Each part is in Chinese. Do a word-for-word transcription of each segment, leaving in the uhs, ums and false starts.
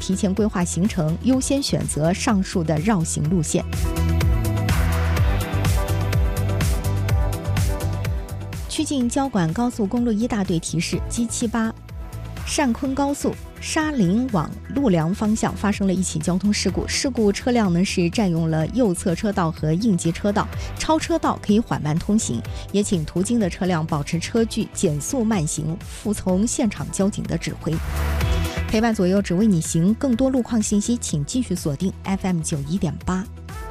提前规划行程，优先选择上述的绕行路线。曲靖交管高速公路一大队提示 G 七八善昆高速沙林往陆良方向发生了一起交通事故，事故车辆呢是占用了右侧车道和应急车道，超车道可以缓慢通行，也请途经的车辆保持车距，减速慢行，服从现场交警的指挥。陪伴左右，只为你行。更多路况信息，请继续锁定 F M 九一点八。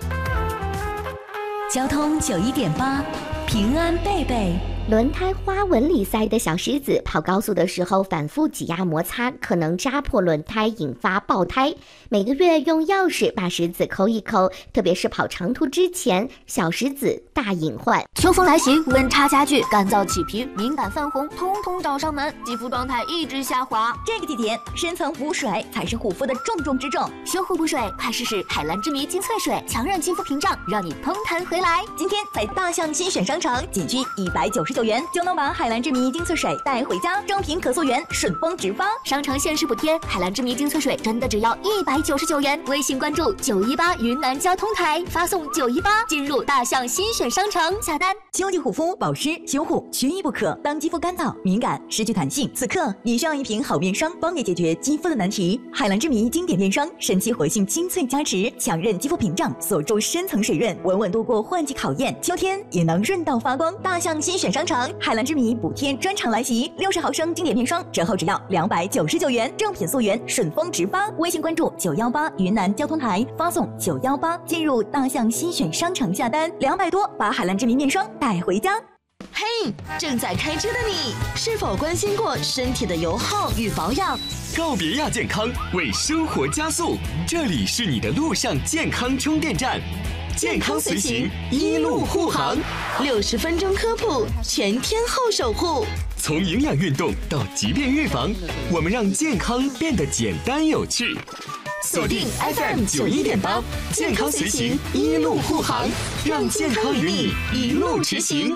交通九一点八，平安贝贝。 轮胎花纹里塞的小石子，跑高速的时候反复挤压摩擦，可能扎破轮胎，引发爆胎。每个月用钥匙把石子抠一抠，特别是跑长途之前，小石子大隐患。 秋风来袭，温差加剧，干燥起皮，敏感泛红，通通找上门，肌肤状态一直下滑。 这个季节，深层补水才是护肤的重中之重。 修护补水，快试试海蓝之谜精粹水，强韧肌肤屏障，让你通弹回来。 今天在大象新选商城，仅需一百九十九元就能把海蓝之谜精粹水带回家，正品可溯源，顺丰直发。 商城限时补贴，海蓝之谜精粹水真的只要一百九十九元。微信关注九一八云南交通台，发送九一八进入大象新选商城下单。 秋季护肤保湿修护缺一不可，当肌肤干燥敏感失去弹性，此刻你需要一瓶好面霜，帮你解决肌肤的难题。海蓝之谜经典面霜，神奇活性精粹加持，强韧肌肤屏障，锁住深层水润，稳稳度过换季考验，秋天也能润到发光。大象新选商城海蓝之谜补贴专场来袭，六十毫升经典面霜折后只要两百九十九元，正品溯源，顺丰直发。微信关注九一八云南交通台，发送九一八进入大象新选商城下单，两百多把海蓝之谜面霜带回家。 嘿，正在开车的你，是否关心过身体的油耗与保养？ 告别亚健康，为生活加速，这里是你的路上健康充电站。健康随行，一路护航， 六十分钟科普，全天候守护。 从营养运动到疾病预防，我们让健康变得简单有趣。锁定 F M 九一点八，健康随行，一路护航，让健康与你一路驰行。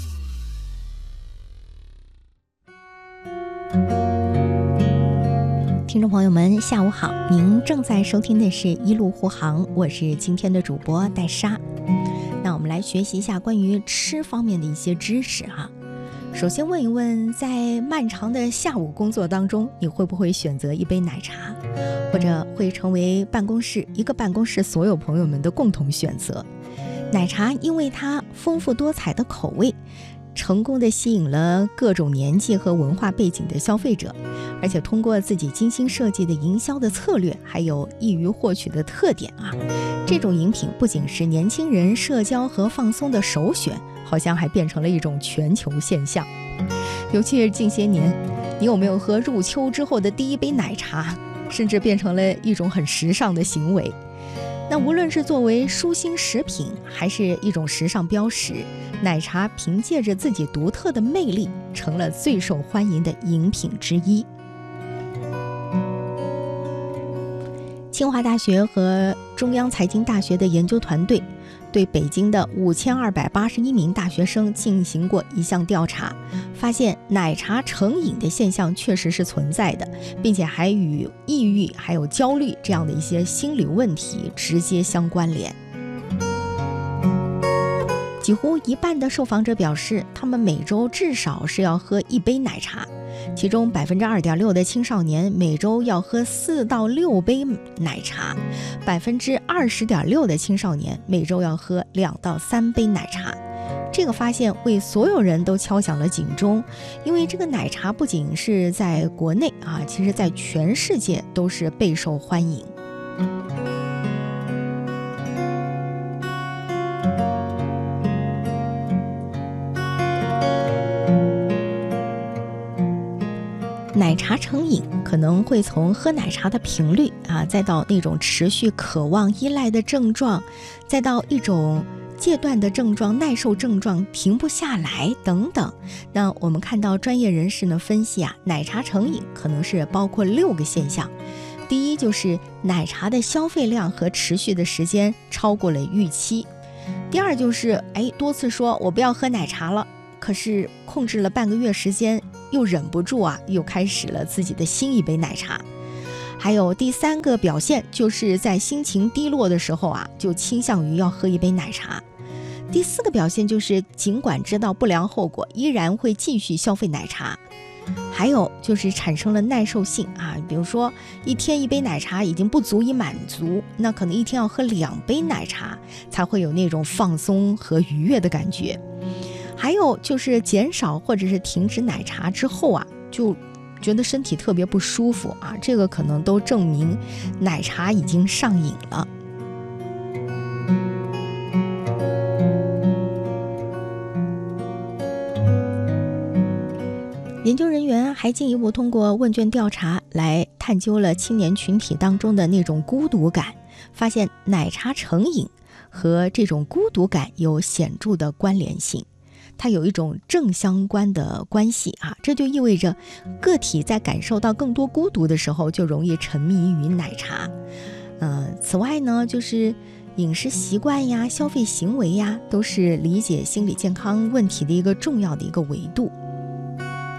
听众朋友们下午好，您正在收听的是一路护航，我是今天的主播戴莎。那我们来学习一下关于吃方面的一些知识哈。首先问一问，在漫长的下午工作当中，你会不会选择一杯奶茶，或者会成为办公室一个办公室所有朋友们的共同选择？奶茶因为它丰富多彩的口味，成功地吸引了各种年纪和文化背景的消费者，而且通过自己精心设计的营销的策略，还有易于获取的特点啊，这种饮品不仅是年轻人社交和放松的首选，好像还变成了一种全球现象。尤其是近些年，你有没有喝入秋之后的第一杯奶茶，甚至变成了一种很时尚的行为？那无论是作为舒心食品，还是一种时尚标识，奶茶凭借着自己独特的魅力，成了最受欢迎的饮品之一。清华大学和中央财经大学的研究团队对北京的五千二百八十一名大学生进行过一项调查，发现奶茶成瘾的现象确实是存在的，并且还与抑郁还有焦虑这样的一些心理问题直接相关联。几乎一半的受访者表示，他们每周至少是要喝一杯奶茶，其中百分之二点六的青少年每周要喝四到六杯奶茶，百分之二十点六的青少年每周要喝两到三杯奶茶。这个发现为所有人都敲响了警钟，因为这个奶茶不仅是在国内啊，其实在全世界都是备受欢迎。奶茶成瘾可能会从喝奶茶的频率啊，再到那种持续渴望依赖的症状，再到一种戒断的症状、耐受症状停不下来等等。那我们看到专业人士呢分析啊，奶茶成瘾可能是包括六个现象。第一就是奶茶的消费量和持续的时间超过了预期。第二就是哎，多次说我不要喝奶茶了，可是控制了半个月时间，又忍不住啊，又开始了自己的新一杯奶茶。 还有第三个表现就是在心情低落的时候啊，就倾向于要喝一杯奶茶。第四个表现就是尽管知道不良后果，依然会继续消费奶茶。还有就是产生了耐受性啊，比如说一天一杯奶茶已经不足以满足，那可能一天要喝两杯奶茶才会有那种放松和愉悦的感觉。还有就是减少或者是停止奶茶之后啊，就觉得身体特别不舒服啊，这个可能都证明奶茶已经上瘾了。研究人员还进一步通过问卷调查来探究了青年群体当中的那种孤独感，发现奶茶成瘾和这种孤独感有显著的关联性，它有一种正相关的关系啊，这就意味着个体在感受到更多孤独的时候，就容易沉迷于奶茶。呃，此外呢，就是饮食习惯呀、消费行为呀，都是理解心理健康问题的一个重要的一个维度。